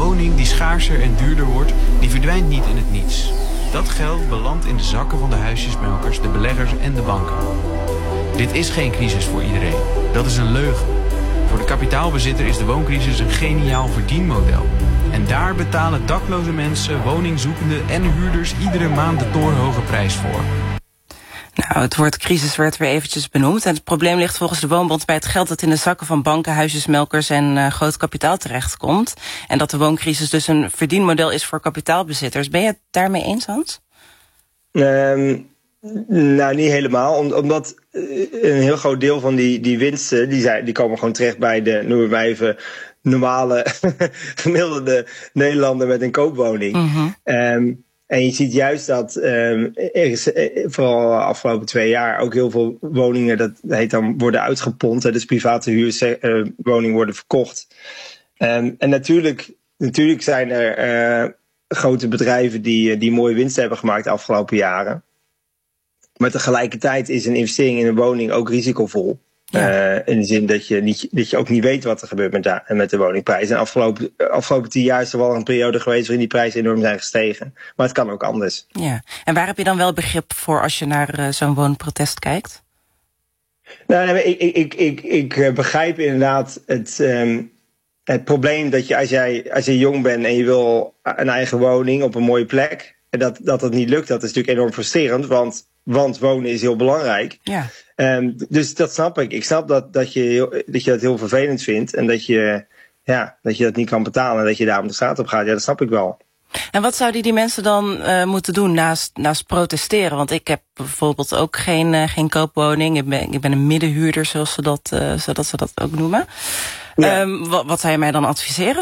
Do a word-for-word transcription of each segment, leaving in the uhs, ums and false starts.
woning die schaarser en duurder wordt, die verdwijnt niet in het niets. Dat geld belandt in de zakken van de huisjesmelkers, de beleggers en de banken. Dit is geen crisis voor iedereen. Dat is een leugen. Voor de kapitaalbezitter is de wooncrisis een geniaal verdienmodel. En daar betalen dakloze mensen, woningzoekenden en huurders iedere maand de torenhoge prijs voor. Nou, het woord crisis werd weer eventjes benoemd. En het probleem ligt volgens de Woonbond bij het geld dat in de zakken van banken, huisjesmelkers en uh, groot kapitaal terechtkomt. En dat de wooncrisis dus een verdienmodel is voor kapitaalbezitters. Ben je het daarmee eens, Hans? Um, nou, niet helemaal. Om, omdat een heel groot deel van die, die winsten, die, zijn, die komen gewoon terecht bij de, noemen wij even, normale, gemiddelde Nederlander met een koopwoning. Mm-hmm. Um, En je ziet juist dat um, er is, vooral de afgelopen twee jaar ook heel veel woningen, dat heet dan, worden uitgepompt. Dus private huurwoningen uh, worden verkocht. Um, en natuurlijk, natuurlijk zijn er uh, grote bedrijven die, die mooie winsten hebben gemaakt de afgelopen jaren. Maar tegelijkertijd is een investering in een woning ook risicovol. Ja. Uh, in de zin dat je, niet, dat je ook niet weet wat er gebeurt met de, met de woningprijzen. En afgelopen, afgelopen tien jaar is er wel een periode geweest waarin die prijzen enorm zijn gestegen. Maar het kan ook anders. Ja. En waar heb je dan wel begrip voor als je naar uh, zo'n woonprotest kijkt? Nou, nee, ik, ik, ik, ik, ik begrijp inderdaad het, um, het probleem dat je als, jij als je jong bent en je wil een eigen woning op een mooie plek, en dat dat, dat niet lukt, dat is natuurlijk enorm frustrerend, want, want wonen is heel belangrijk. Ja. Um, dus dat snap ik. Ik snap dat, dat, je heel, dat je dat heel vervelend vindt en dat je, ja, dat je dat niet kan betalen en dat je daarom de straat op gaat. Ja, dat snap ik wel. En wat zouden die mensen dan uh, moeten doen naast, naast protesteren? Want ik heb bijvoorbeeld ook geen, uh, geen koopwoning. Ik ben, ik ben een middenhuurder, zoals ze dat, uh, zodat ze dat ook noemen. Ja. Um, wat, wat zou je mij dan adviseren?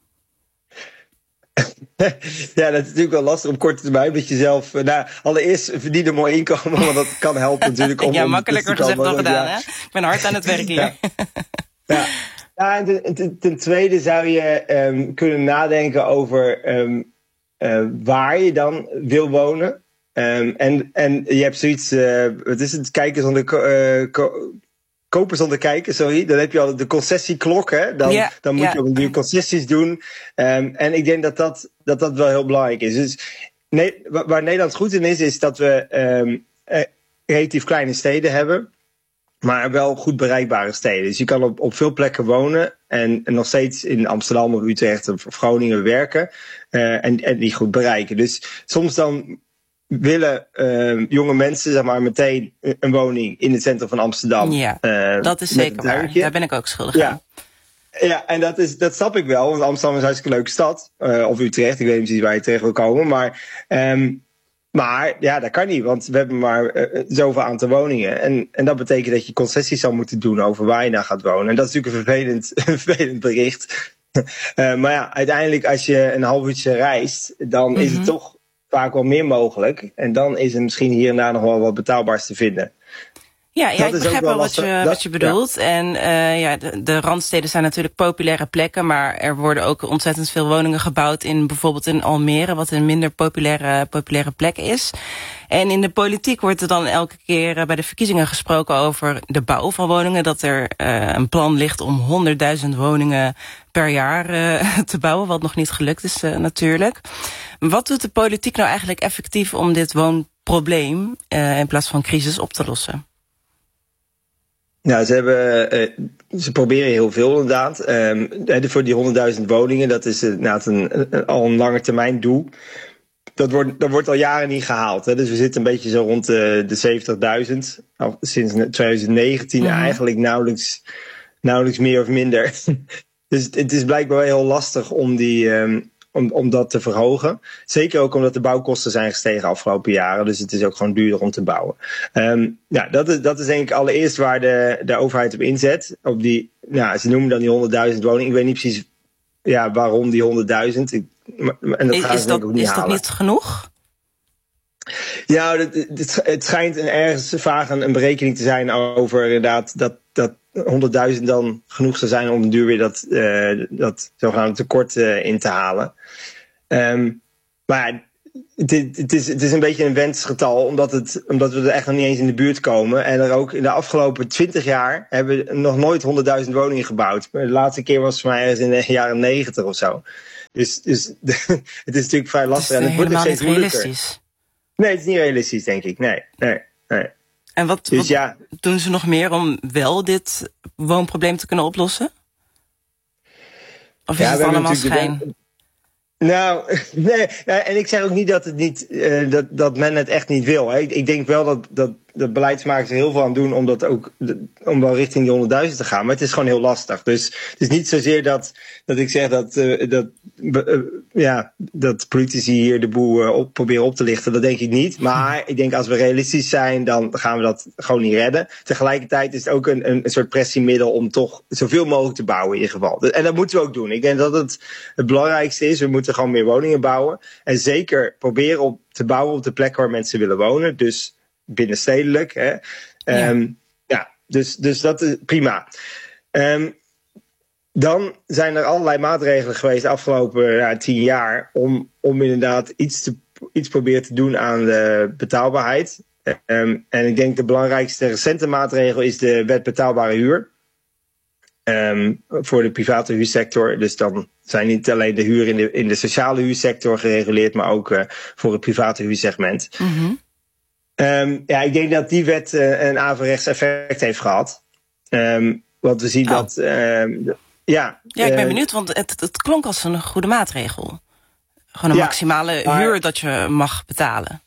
Ja, dat is natuurlijk wel lastig op korte termijn met jezelf. Nou, allereerst verdien een mooi inkomen, want dat kan helpen natuurlijk. Om, ja, makkelijker gezegd dan gedaan, ja. hè? Ik ben hard aan het werk hier. Ja, ja. ja en ten, ten, ten tweede zou je um, kunnen nadenken over um, uh, waar je dan wil wonen. Um, en, en je hebt zoiets, uh, wat is het, kijken zonder... Uh, ko- Kopen zonder kijken, sorry. Dan heb je al de concessieklok, hè. Dan, yeah, dan moet yeah. je op een duur concessies doen. Um, en ik denk dat dat, dat dat wel heel belangrijk is. Dus nee, waar Nederland goed in is, is dat we um, eh, relatief kleine steden hebben, maar wel goed bereikbare steden. Dus je kan op, op veel plekken wonen en, en nog steeds in Amsterdam of Utrecht of Groningen werken uh, en, en die goed bereiken. Dus soms dan willen uh, jonge mensen zeg maar meteen een woning in het centrum van Amsterdam. Ja, uh, dat is zeker waar. Daar ben ik ook schuldig ja. aan. Ja, en dat, is, dat snap ik wel, want Amsterdam is een hartstikke leuke stad. Uh, of Utrecht, ik weet niet precies waar je terecht wil komen. Maar, um, maar ja, dat kan niet, want we hebben maar uh, zoveel aantal woningen. En, en dat betekent dat je concessies zal moeten doen over waar je naar gaat wonen. En dat is natuurlijk een vervelend, vervelend bericht. uh, maar ja, uiteindelijk als je een half uurtje reist, dan mm-hmm. is het toch vaak wel meer mogelijk. En dan is er misschien hier en daar nog wel wat betaalbaars te vinden. Ja, ja ik begrijp wel wat je, wat je bedoelt. Ja. En uh, ja, de, de randsteden zijn natuurlijk populaire plekken, maar er worden ook ontzettend veel woningen gebouwd in bijvoorbeeld in Almere, wat een minder populaire, populaire plek is. En in de politiek wordt er dan elke keer bij de verkiezingen gesproken over de bouw van woningen, dat er uh, een plan ligt om honderdduizend woningen per jaar uh, te bouwen, wat nog niet gelukt is uh, natuurlijk. Wat doet de politiek nou eigenlijk effectief om dit woonprobleem uh, in plaats van crisis op te lossen? Nou, ze hebben, uh, ze proberen heel veel inderdaad. Um, voor die honderdduizend woningen, dat is inderdaad een, een, al een lange termijn doel. Dat wordt, dat wordt al jaren niet gehaald. Hè. Dus we zitten een beetje zo rond de, de zeventigduizend. Sinds twintig negentien mm-hmm. eigenlijk nauwelijks, nauwelijks meer of minder. Dus het is blijkbaar wel heel lastig om die... Um, Om, om dat te verhogen. Zeker ook omdat de bouwkosten zijn gestegen de afgelopen jaren. Dus het is ook gewoon duurder om te bouwen. Um, ja, dat is, dat is denk ik allereerst waar de, de overheid op inzet. Op die, nou, ze noemen dan die honderdduizend woningen. Ik weet niet precies ja, waarom die honderdduizend. En dat is, gaan is, ze dat, ook niet is halen. dat niet genoeg? Ja, het, het, het schijnt een ergens vaag een, een berekening te zijn over inderdaad dat, dat honderdduizend dan genoeg zou zijn om de duur weer dat, uh, dat zogenaamde tekort uh, in te halen. Um, maar het, het, is, het is een beetje een wensgetal, omdat, het, omdat we er echt nog niet eens in de buurt komen. En er ook in de afgelopen twintig jaar hebben we nog nooit honderdduizend woningen gebouwd. De laatste keer was het voor mij ergens in de jaren negentig of zo. Dus, dus het is natuurlijk vrij lastig. Het is en het wordt nog steeds moeilijker. Realistisch. Nee, het is niet realistisch, denk ik. Nee, nee, nee. En wat, dus wat ja. doen ze nog meer om wel dit woonprobleem te kunnen oplossen? Of is ja, het allemaal schijn? Nou, nee, en ik zeg ook niet dat, het niet, uh, dat, dat men het echt niet wil. Hè. Ik denk wel dat, dat, dat beleidsmakers er heel veel aan doen om, dat ook, om wel richting die honderdduizend te gaan. Maar het is gewoon heel lastig. Dus het is niet zozeer dat, dat ik zeg dat, uh, dat, uh, ja, dat politici hier de boel uh, op, proberen op te lichten. Dat denk ik niet. Maar ik denk als we realistisch zijn, dan gaan we dat gewoon niet redden. Tegelijkertijd is het ook een, een, een soort pressiemiddel om toch zoveel mogelijk te bouwen in ieder geval. En dat moeten we ook doen. Ik denk dat het het belangrijkste is. We moeten gewoon meer woningen bouwen. En zeker proberen op te bouwen op de plekken waar mensen willen wonen. Dus binnenstedelijk. Hè. Ja. Um, ja, dus, dus dat is prima. Um, dan zijn er allerlei maatregelen geweest de afgelopen ja, tien jaar om, om inderdaad iets te iets proberen te doen aan de betaalbaarheid. Um, en ik denk de belangrijkste recente maatregel is de wet betaalbare huur. Um, voor de private huursector. Dus dan zijn niet alleen de huur in de, in de sociale huursector gereguleerd, maar ook uh, voor het private huursegment. Mm-hmm. Um, ja, ik denk dat die wet uh, een averechts effect heeft gehad. Um, want we zien oh. dat... Um, ja, ja, ik ben uh, benieuwd, want het, het klonk als een goede maatregel. Gewoon een ja, maximale maar, huur dat je mag betalen.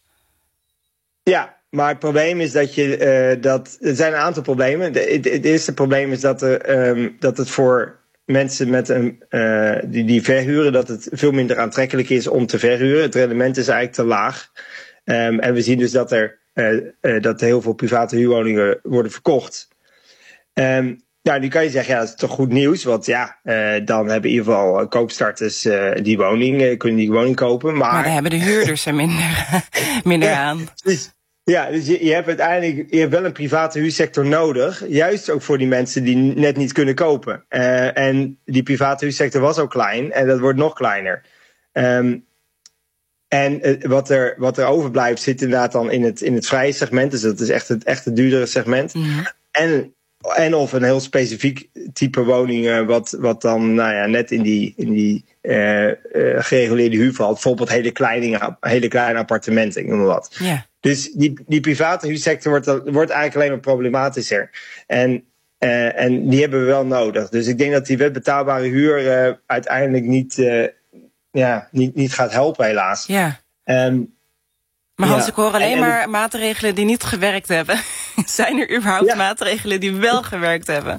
Ja, maar het probleem is dat je... Uh, dat, er zijn een aantal problemen. De, het, het eerste probleem is dat, er, um, dat het voor mensen met een, uh, die, die verhuren... dat het veel minder aantrekkelijk is om te verhuren. Het rendement is eigenlijk te laag. Um, en we zien dus dat er, uh, uh, dat er heel veel private huurwoningen worden verkocht. Um, nou, nu kan je zeggen, ja, dat is toch goed nieuws. Want ja, uh, dan hebben in ieder geval koopstarters uh, die woning, uh, kunnen die woning kopen. Maar, maar dan hebben de huurders er minder, minder ja, aan. Dus, ja, dus je, je hebt uiteindelijk je hebt wel een private huursector nodig. Juist ook voor die mensen die net niet kunnen kopen. Uh, en die private huursector was al klein en dat wordt nog kleiner. Um, En uh, wat, er, wat er overblijft zit inderdaad dan in het, in het vrije segment. Dus dat is echt het, echt het duurdere segment. Mm-hmm. En, en of een heel specifiek type woning uh, wat, wat dan nou ja, net in die, in die uh, uh, gereguleerde huur valt. Bijvoorbeeld hele kleine, hele kleine appartementen, ik noem maar wat. Yeah. Dus die, die private huursector wordt, wordt eigenlijk alleen maar problematischer. En, uh, en die hebben we wel nodig. Dus ik denk dat die wet betaalbare huur uh, uiteindelijk niet... Uh, Ja, niet, niet gaat helpen helaas. Ja. Um, maar Hans, ja. ik hoor alleen en, en maar het... maatregelen die niet gewerkt hebben. Zijn er überhaupt ja. maatregelen die wel gewerkt hebben?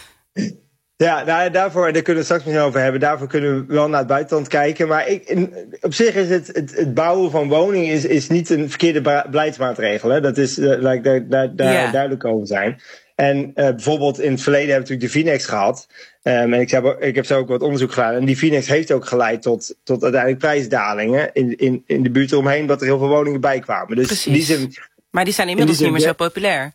Ja, nou, daarvoor, daar kunnen we straks misschien over hebben. Daarvoor kunnen we wel naar het buitenland kijken. Maar ik, in, op zich is het, het, het bouwen van woningen is, is niet een verkeerde beleidsmaatregel. Hè. Dat is, uh, laat ik daar, daar, daar ja. duidelijk over zijn. En uh, bijvoorbeeld in het verleden hebben we natuurlijk de Vinex gehad. Um, en ik heb, ik heb zo ook wat onderzoek gedaan. En die Vinex heeft ook geleid tot, tot uiteindelijk prijsdalingen in, in, in de buurt eromheen, dat er heel veel woningen bij kwamen. Dus Precies. Die zin, maar die zijn inmiddels niet meer zo populair.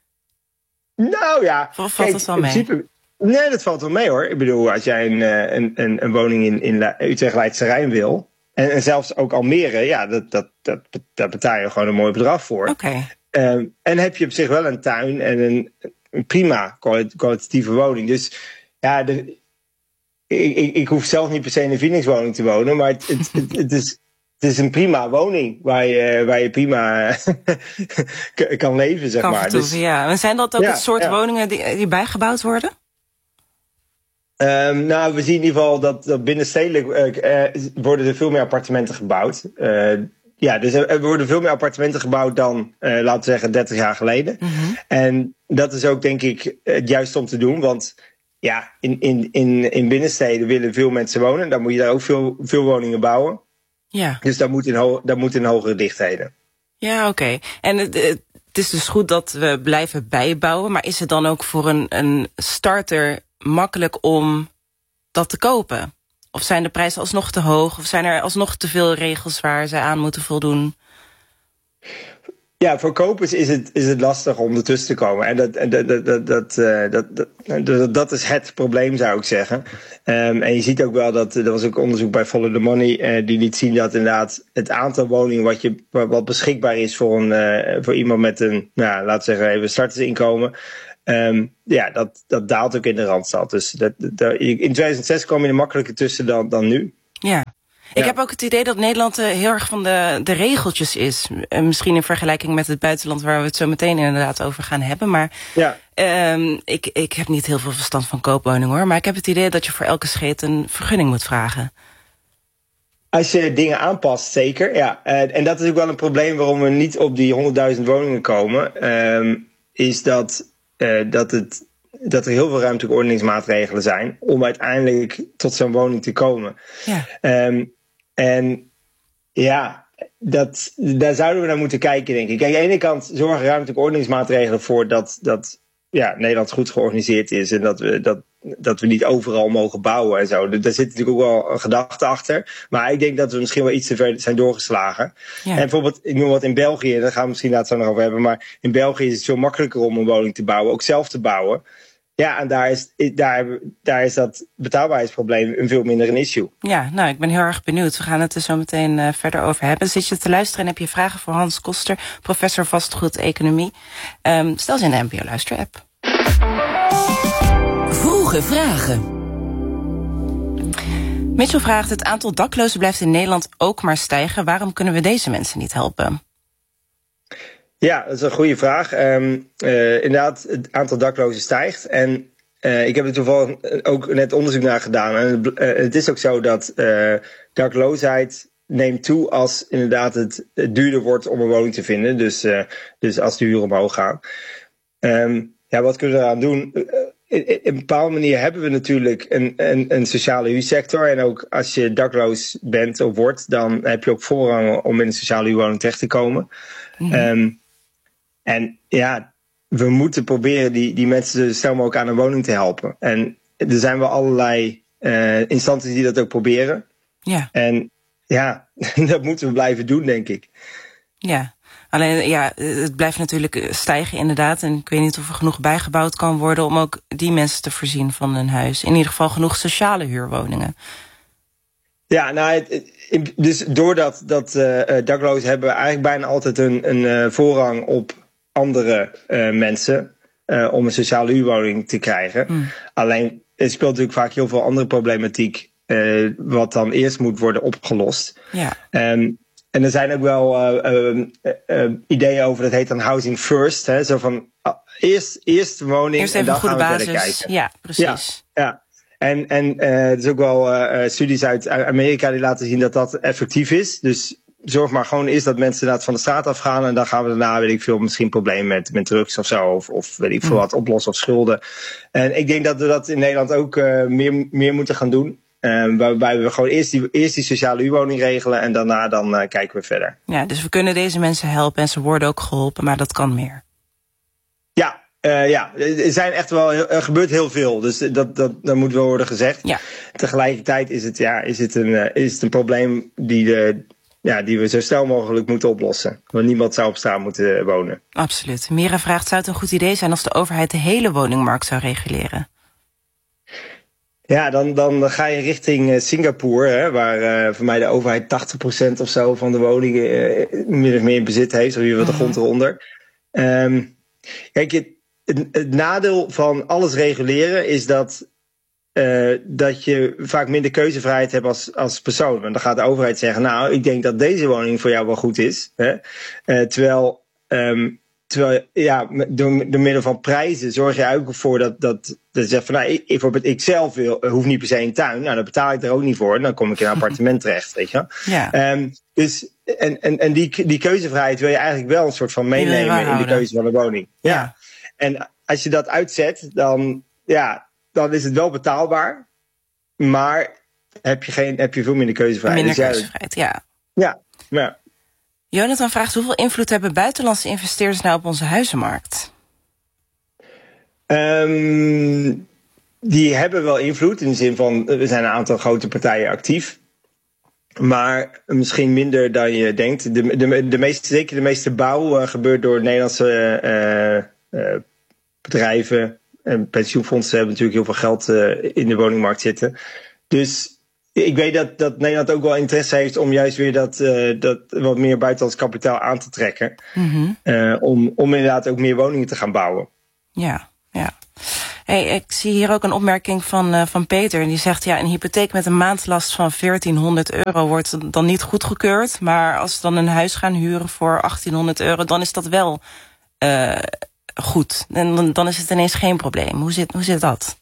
Nou ja. Of valt dat wel mee? Principe, nee, dat valt wel mee hoor. Ik bedoel, als jij een, een, een, een woning in, in Utrecht-Leidse Rijn wil, en, en zelfs ook Almere, ja, dat, dat, dat, dat betaal je gewoon een mooi bedrag voor. Oké. Okay. Um, en heb je op zich wel een tuin en een, een prima kwalitatieve woning. Dus ja, de, ik, ik, ik hoef zelf niet per se in een Phoenix-woning te wonen, maar het, het, het, het, is, het is een prima woning waar je, waar je prima kan leven, zeg kan maar. Dus, ja. En zijn dat ook ja, het soort ja. woningen die, die bijgebouwd worden? Um, nou, we zien in ieder geval dat, dat binnenstedelijk uh, uh, worden er veel meer appartementen gebouwd. Uh, Ja, dus er worden veel meer appartementen gebouwd dan, uh, laten we zeggen, dertig jaar geleden. Mm-hmm. En dat is ook, denk ik, het juiste om te doen. Want ja, in, in, in, in binnensteden willen veel mensen wonen. Dan moet je daar ook veel, veel woningen bouwen. Ja. Dus daar moet in, ho- daar moet in hogere dichtheden. Ja, oké. Okay. En het, het is dus goed dat we blijven bijbouwen. Maar is het dan ook voor een, een starter makkelijk om dat te kopen? Of zijn de prijzen alsnog te hoog? Of zijn er alsnog te veel regels waar ze aan moeten voldoen? Ja, voor kopers is het, is het lastig om ertussen te komen. En dat, dat, dat, dat, dat, dat, dat, dat is het probleem, zou ik zeggen. Um, en je ziet ook wel dat, er was ook onderzoek bij Follow the Money, uh, die liet zien dat inderdaad het aantal woningen wat, je, wat beschikbaar is voor, een, uh, voor iemand met een, nou, laten we zeggen, even startersinkomen. Um, ja, dat, dat daalt ook in de Randstad. Dus dat, dat, in tweeduizend zes kwam je er makkelijker tussen dan, dan nu. Ja, Ik ja. heb ook het idee dat Nederland uh, heel erg van de, de regeltjes is. Uh, misschien in vergelijking met het buitenland waar we het zo meteen inderdaad over gaan hebben. Maar ja. um, ik, ik heb niet heel veel verstand van koopwoning hoor. Maar ik heb het idee dat je voor elke scheet een vergunning moet vragen. Als je dingen aanpast, zeker. Ja. Uh, en dat is ook wel een probleem waarom we niet op die honderdduizend woningen komen. Um, is dat, uh, dat, het, dat er heel veel ruimtelijke ordeningsmaatregelen zijn om uiteindelijk tot zo'n woning te komen. Ja. Um, en ja, dat, daar zouden we naar moeten kijken, denk ik. Kijk, aan de ene kant zorgen ruimtelijke ordeningsmaatregelen voor dat, dat ja, Nederland goed georganiseerd is en dat we, dat, dat we niet overal mogen bouwen en zo. Daar zit natuurlijk ook wel een gedachte achter. Maar ik denk dat we misschien wel iets te ver zijn doorgeslagen. Ja. En bijvoorbeeld, ik noem wat in België, daar gaan we misschien later zo nog over hebben, maar in België is het veel makkelijker om een woning te bouwen, ook zelf te bouwen. Ja, en daar is, daar, daar is dat betaalbaarheidsprobleem een veel minder een issue. Ja, nou, ik ben heel erg benieuwd. We gaan het er zo meteen uh, verder over hebben. Zit je te luisteren en heb je vragen voor Hans Koster, professor vastgoed-economie? Um, stel ze in de N P O Luister-app. Vroege vragen. Mitchell vraagt, het aantal daklozen blijft in Nederland ook maar stijgen. Waarom kunnen we deze mensen niet helpen? Ja, dat is een goede vraag. Um, uh, inderdaad, het aantal daklozen stijgt. En uh, ik heb er toevallig ook net onderzoek naar gedaan. En uh, het is ook zo dat uh, dakloosheid neemt toe als inderdaad het, het duurder wordt om een woning te vinden. Dus, uh, dus als de huren omhoog gaan. Um, ja, wat kunnen we eraan doen? Uh, in, in een bepaalde manier hebben we natuurlijk een, een, een sociale huursector. En ook als je dakloos bent of wordt, dan heb je ook voorrang om in een sociale huurwoning terecht te komen. Mm-hmm. Um, En ja, we moeten proberen die, die mensen zo snel mogelijk aan een woning te helpen. En er zijn wel allerlei uh, instanties die dat ook proberen. Ja. En ja, dat moeten we blijven doen, denk ik. Ja, alleen ja, het blijft natuurlijk stijgen inderdaad. En ik weet niet of er genoeg bijgebouwd kan worden om ook die mensen te voorzien van een huis. In ieder geval genoeg sociale huurwoningen. Ja, nou, het, het, dus doordat dat uh, daklozen hebben we eigenlijk bijna altijd een, een uh, voorrang op andere uh, mensen uh, om een sociale huurwoning te krijgen. Mm. Alleen, er speelt natuurlijk vaak heel veel andere problematiek uh, wat dan eerst moet worden opgelost. Ja. Um, en er zijn ook wel uh, uh, uh, ideeën over, dat heet dan housing first. Hè, zo van, uh, eerst, eerst de woning eerst en dan gaan we basis. verder kijken. Ja, precies. Ja, ja. En, en uh, er is ook wel uh, studies uit Amerika die laten zien dat dat effectief is. Dus zorg maar gewoon eerst dat mensen inderdaad van de straat afgaan. En dan gaan we daarna, weet ik veel, misschien problemen met, met drugs of zo. Of, of weet ik veel wat, oplossen of schulden. En ik denk dat we dat in Nederland ook uh, meer, meer moeten gaan doen. Uh, waarbij we gewoon eerst die, eerst die sociale huurwoning regelen. En daarna dan uh, kijken we verder. Ja, dus we kunnen deze mensen helpen en ze worden ook geholpen. Maar dat kan meer. Ja. Uh, ja, er zijn echt wel, er gebeurt heel veel, dus dat, dat, dat moet wel worden gezegd. Ja. Tegelijkertijd is het, ja, is het, een, uh, is het een probleem die, de, ja, die we zo snel mogelijk moeten oplossen. Want niemand zou op straat moeten wonen. Absoluut. Mira vraagt, zou het een goed idee zijn als de overheid de hele woningmarkt zou reguleren? Ja, dan, dan ga je richting uh, Singapore, hè, waar uh, voor mij de overheid tachtig procent of zo van de woningen uh, min of meer in bezit heeft, of je wat de grond eronder. Um, kijk, het, Het, het nadeel van alles reguleren is dat, uh, dat je vaak minder keuzevrijheid hebt als, als persoon. Want dan gaat de overheid zeggen, nou, ik denk dat deze woning voor jou wel goed is. Hè? Uh, terwijl, um, terwijl, ja, door, door middel van prijzen zorg je ook voor dat, dat, dat je zegt van, nou, ik, bijvoorbeeld ik zelf wil, hoef niet per se een tuin. Nou, dan betaal ik er ook niet voor. Dan kom ik in een appartement terecht, weet je. Ja. Um, dus, en, en, en die, die keuzevrijheid wil je eigenlijk wel een soort van meenemen in de keuze van de woning. Ja. ja. En als je dat uitzet, dan, ja, dan is het wel betaalbaar. Maar heb je, geen, heb je veel minder keuzevrijheid. Minder keuzevrijheid, ja. Ja, ja. Jonathan vraagt, hoeveel invloed hebben buitenlandse investeerders nou op onze huizenmarkt? Um, die hebben wel invloed. In de zin van, er zijn een aantal grote partijen actief. Maar misschien minder dan je denkt. De, de, de meeste, zeker de meeste bouw uh, gebeurt door Nederlandse Uh, Uh, bedrijven en pensioenfondsen hebben natuurlijk heel veel geld uh, in de woningmarkt zitten. Dus ik weet dat, dat Nederland ook wel interesse heeft om juist weer dat, uh, dat wat meer buitenlands kapitaal aan te trekken. Mm-hmm. Uh, om, om inderdaad ook meer woningen te gaan bouwen. Ja, ja. Hey, ik zie hier ook een opmerking van, uh, van Peter. En die zegt, ja, een hypotheek met een maandlast van veertienhonderd euro wordt dan niet goedgekeurd. Maar als ze dan een huis gaan huren voor achttienhonderd euro, dan is dat wel uh, goed. En dan, dan is het ineens geen probleem. Hoe zit, hoe zit dat?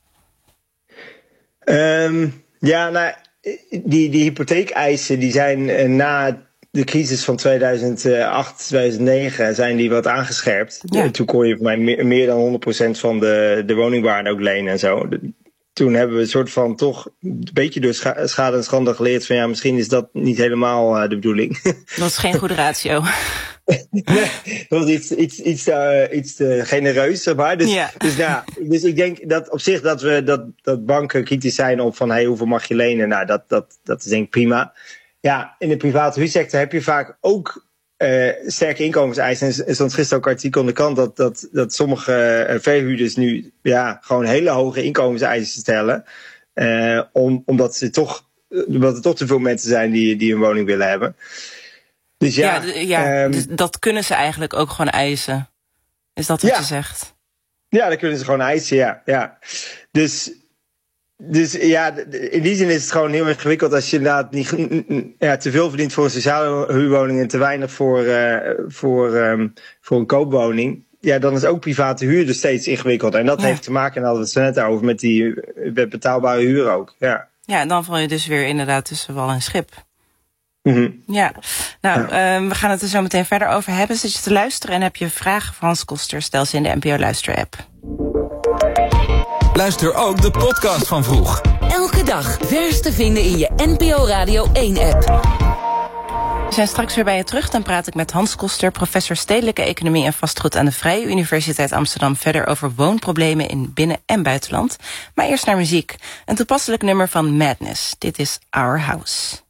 Um, ja, nou, die, die hypotheekeisen die zijn uh, na de crisis van tweeduizend acht, tweeduizend negen zijn die wat aangescherpt. Ja. Toen kon je voor mij meer, meer dan honderd procent van de, de woningwaarde ook lenen en zo. De, toen hebben we een soort van toch een beetje door scha- schade en schande geleerd van ja, misschien is dat niet helemaal uh, de bedoeling. Dat is geen goede ratio. Nee, dat was iets, iets, iets, te, uh, iets te genereus, zeg maar. Dus, ja. dus, nou, dus ik denk dat op zich dat we dat, dat banken kritisch zijn op van hey, hoeveel mag je lenen? Nou, dat, dat, dat is denk ik prima. Ja, in de private huursector heb je vaak ook uh, sterke inkomenseisen. Er stond gisteren ook een artikel aan de kant dat, dat, dat sommige uh, verhuurders nu ja, gewoon hele hoge inkomenseisen stellen. Uh, om, omdat, ze toch, omdat er toch te veel mensen zijn die, die een woning willen hebben. Dus ja, ja, d- ja um, dus dat kunnen ze eigenlijk ook gewoon eisen. Is dat wat ja. je zegt? Ja, dat kunnen ze gewoon eisen, ja. ja. Dus... Dus ja, in die zin is het gewoon heel ingewikkeld als je inderdaad niet, ja, te veel verdient voor een sociale huurwoning en te weinig voor, uh, voor, um, voor een koopwoning. Ja, dan is ook private huur dus steeds ingewikkelder. En dat ja. heeft te maken, en hadden we het zo net over, met die met betaalbare huur ook. Ja. ja, en dan val je dus weer inderdaad tussen wal en schip. Mm-hmm. Ja, nou, ja. Uh, we gaan het er zo meteen verder over hebben. Zit je te luisteren en heb je vragen voor Hans Koster, stel ze in de N P O Luister-app. Luister ook de podcast van Vroeg. Elke dag vers te vinden in je N P O Radio één-app. We zijn straks weer bij je terug. Dan praat ik met Hans Koster, professor Stedelijke Economie en Vastgoed aan de Vrije Universiteit Amsterdam, verder over woonproblemen in binnen- en buitenland. Maar eerst naar muziek. Een toepasselijk nummer van Madness. Dit is Our House.